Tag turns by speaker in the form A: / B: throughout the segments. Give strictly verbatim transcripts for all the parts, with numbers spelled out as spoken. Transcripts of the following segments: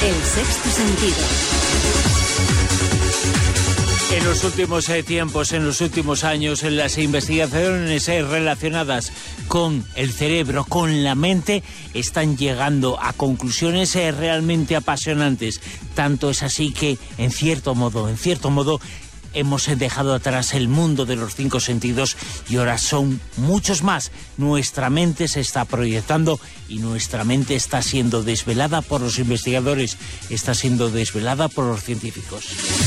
A: El sexto sentido.
B: En los últimos eh, tiempos, en los últimos años, en las investigaciones eh, relacionadas con el cerebro, con la mente, están llegando a conclusiones eh, realmente apasionantes. Tanto es así que, en cierto modo, en cierto modo, hemos dejado atrás el mundo de los cinco sentidos y ahora son muchos más. Nuestra mente se está proyectando y nuestra mente está siendo desvelada por los investigadores, está siendo desvelada por los científicos.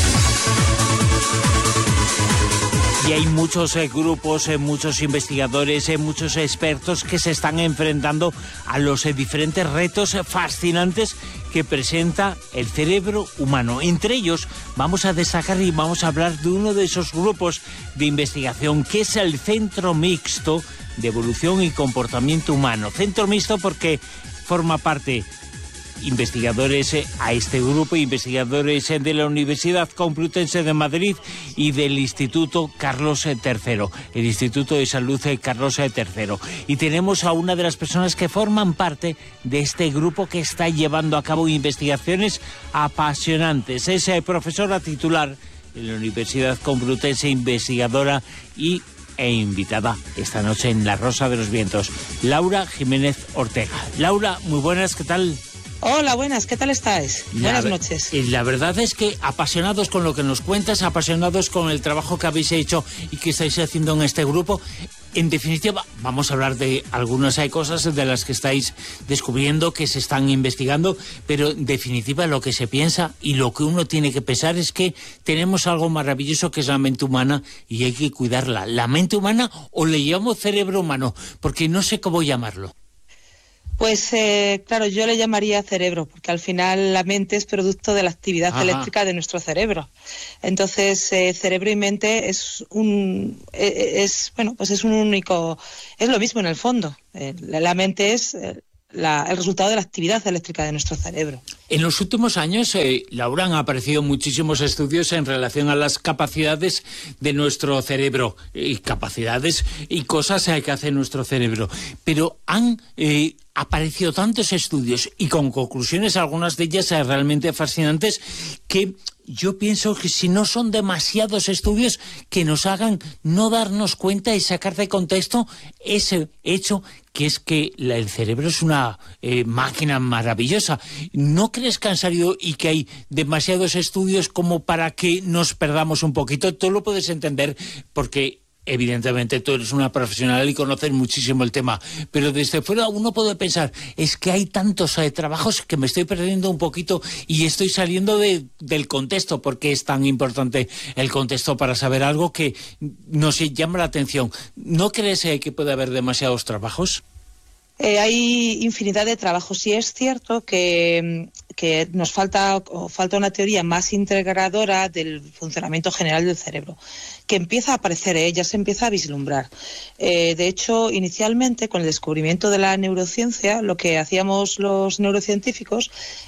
B: Y hay muchos eh, grupos, eh, muchos investigadores, eh, muchos expertos que se están enfrentando a los eh, diferentes retos eh, fascinantes que presenta el cerebro humano. Entre ellos vamos a destacar y vamos a hablar de uno de esos grupos de investigación que es el Centro Mixto de Evolución y Comportamiento Humano. Centro Mixto porque forma parte investigadores eh, a este grupo, investigadores eh, de la Universidad Complutense de Madrid y del Instituto Carlos tercero, el Instituto de Salud eh, Carlos tercero. Y tenemos a una de las personas que forman parte de este grupo que está llevando a cabo investigaciones apasionantes. Es eh, profesora titular en la Universidad Complutense, investigadora y e invitada esta noche en La Rosa de los Vientos, Laura Jiménez Ortega. Laura, muy buenas, ¿qué tal?
C: Hola, buenas, ¿qué tal estáis?
B: La,
C: buenas noches.
B: La verdad es que apasionados con lo que nos cuentas, apasionados con el trabajo que habéis hecho y que estáis haciendo en este grupo. En definitiva, vamos a hablar de algunas hay cosas de las que estáis descubriendo, que se están investigando, pero en definitiva lo que se piensa y lo que uno tiene que pensar es que tenemos algo maravilloso que es la mente humana y hay que cuidarla. La mente humana, o le llamo cerebro humano, porque no sé cómo llamarlo.
C: Pues eh, claro, yo le llamaría cerebro, porque al final la mente es producto de la actividad Ajá. eléctrica de nuestro cerebro. Entonces, eh, cerebro y mente es un, es bueno, pues es un único, es lo mismo en el fondo. Eh, la, la mente es eh, la, el resultado de la actividad eléctrica de nuestro cerebro.
B: En los últimos años, eh, Laura, han aparecido muchísimos estudios en relación a las capacidades de nuestro cerebro, y capacidades y cosas eh, que hace nuestro cerebro. Pero han eh, aparecido tantos estudios y con conclusiones, algunas de ellas eh, realmente fascinantes, que yo pienso que si no son demasiados estudios que nos hagan no darnos cuenta y sacar de contexto ese hecho que es que la, el cerebro es una eh, máquina maravillosa. ¿No crees que han salido y que hay demasiados estudios como para que nos perdamos un poquito? Tú lo puedes entender porque evidentemente tú eres una profesional y conoces muchísimo el tema, pero desde fuera uno puede pensar, es que hay tantos eh, trabajos que me estoy perdiendo un poquito y estoy saliendo de, del contexto, porque es tan importante el contexto para saber algo que nos llama la atención. ¿No crees eh, que puede haber demasiados trabajos?
C: Eh, hay infinidad de trabajos y es cierto que, que nos falta, o falta una teoría más integradora del funcionamiento general del cerebro, que empieza a aparecer, eh, ya se empieza a vislumbrar. Eh, de hecho, inicialmente, con el descubrimiento de la neurociencia, lo que hacíamos los neurocientíficos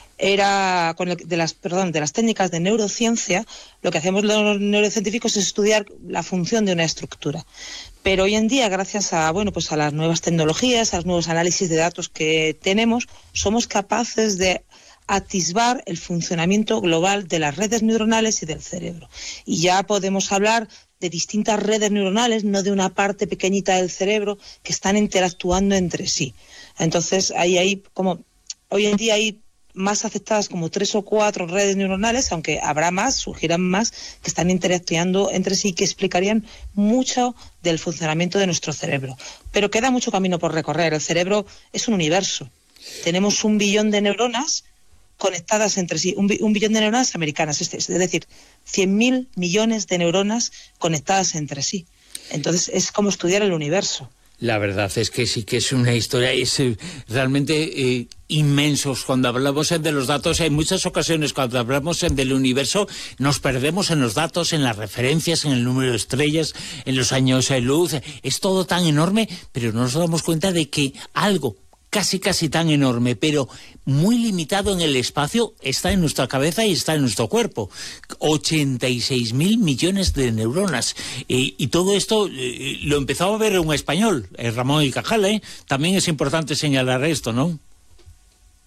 C: era, con el, de las perdón, de las técnicas de neurociencia, lo que hacíamos los neurocientíficos es estudiar la función de una estructura. Pero hoy en día, gracias a bueno pues a las nuevas tecnologías, a los nuevos análisis de datos que tenemos, somos capaces de atisbar el funcionamiento global de las redes neuronales y del cerebro. Y ya podemos hablar de distintas redes neuronales, no de una parte pequeñita del cerebro, que están interactuando entre sí. Entonces, ahí hay como hoy en día hay más aceptadas como tres o cuatro redes neuronales, aunque habrá más, surgirán más, que están interactuando entre sí, que explicarían mucho del funcionamiento de nuestro cerebro. Pero queda mucho camino por recorrer. El cerebro es un universo. Tenemos un billón de neuronas conectadas entre sí, un, un billón de neuronas americanas, es, es decir, cien mil millones de neuronas conectadas entre sí. Entonces es como estudiar el universo.
B: La verdad es que sí que es una historia, es eh, realmente eh, inmensos. Cuando hablamos eh, de los datos, en muchas ocasiones cuando hablamos eh, del universo, nos perdemos en los datos, en las referencias, en el número de estrellas, en los años de luz. Es todo tan enorme, pero no nos damos cuenta de que algo casi casi tan enorme, pero muy limitado en el espacio, está en nuestra cabeza y está en nuestro cuerpo. ochenta y seis mil millones de neuronas. Eh, y todo esto eh, lo empezó a ver un español, eh, Ramón y Cajal, ¿eh? También es importante señalar esto, ¿no?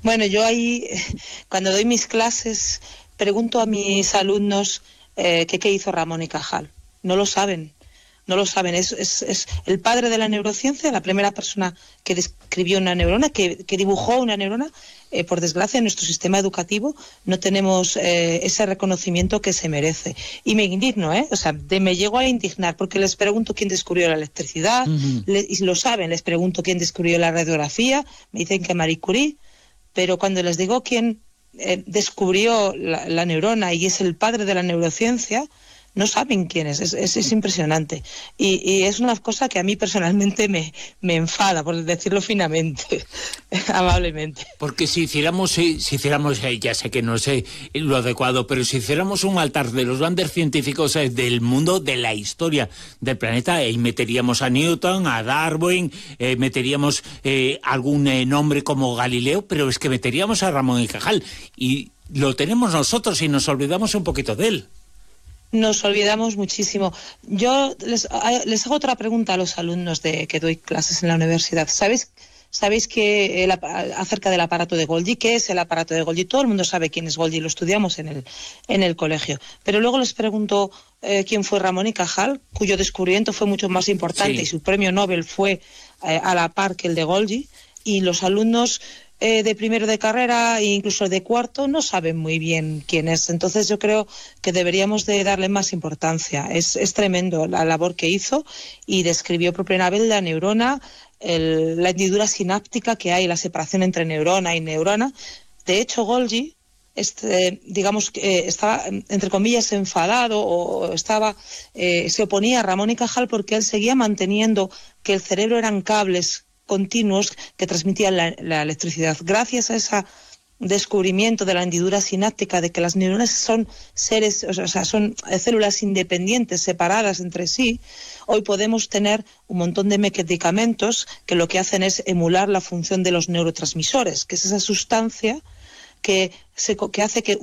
C: Bueno, yo ahí, cuando doy mis clases, pregunto a mis alumnos eh, que qué hizo Ramón y Cajal. No lo saben, no lo saben. Es, es, es el padre de la neurociencia, la primera persona que describió una neurona, que, que dibujó una neurona. Eh, por desgracia, en nuestro sistema educativo no tenemos eh, ese reconocimiento que se merece. Y me indigno, ¿eh? O sea, de, me llego a indignar porque les pregunto quién descubrió la electricidad, uh-huh. le, y lo saben, les pregunto quién descubrió la radiografía, me dicen que Marie Curie, pero cuando les digo quién eh, descubrió la, la neurona y es el padre de la neurociencia, no saben quién es, es, es, es impresionante. Y, y es una cosa que a mí personalmente me, me enfada, por decirlo finamente, amablemente.
B: Porque si hiciéramos, si, si hiciéramos, ya sé que no sé lo adecuado, pero si hiciéramos un altar de los grandes científicos eh, del mundo, de la historia del planeta, y eh, meteríamos a Newton, a Darwin, eh, meteríamos eh, algún eh, nombre como Galileo, pero es que meteríamos a Ramón y Cajal. Y lo tenemos nosotros y nos olvidamos un poquito de él.
C: Nos olvidamos muchísimo. Yo les, les hago otra pregunta a los alumnos de que doy clases en la universidad. ¿Sabéis, sabéis que el, acerca del aparato de Golgi? ¿Qué es el aparato de Golgi? Todo el mundo sabe quién es Golgi, lo estudiamos en el, en el colegio. Pero luego les pregunto eh, quién fue Ramón y Cajal, cuyo descubrimiento fue mucho más importante, sí, y su premio Nobel fue eh, a la par que el de Golgi, y los alumnos Eh, de primero de carrera e incluso de cuarto no saben muy bien quién es. Entonces yo creo que deberíamos de darle más importancia. Es, es tremendo la labor que hizo y describió por primera vez la neurona, el, la hendidura sináptica que hay, la separación entre neurona y neurona. De hecho, Golgi, este, digamos, eh, estaba, entre comillas, enfadado o estaba eh, se oponía a Ramón y Cajal porque él seguía manteniendo que el cerebro eran cables continuos que transmitían la, la electricidad. Gracias a ese descubrimiento de la hendidura sináptica, de que las neuronas son seres, o sea, son células independientes, separadas entre sí, hoy podemos tener un montón de medicamentos que lo que hacen es emular la función de los neurotransmisores, que es esa sustancia que, se, que hace que